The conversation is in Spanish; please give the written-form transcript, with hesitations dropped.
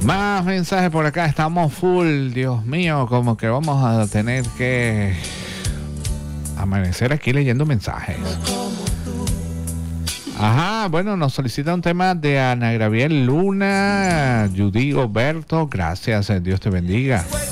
Más mensajes por acá, estamos full, Dios mío, como que vamos a tener que amanecer aquí leyendo mensajes. Ajá, bueno, nos solicita un tema de Ana Gabriel Luna, Judy Oberto, gracias, Dios te bendiga.